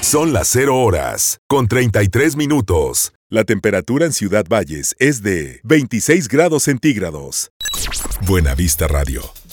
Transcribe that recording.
Son las 0 horas, con 33 minutos. La temperatura en Ciudad Valles es de 26 grados centígrados. Buena Vista Radio.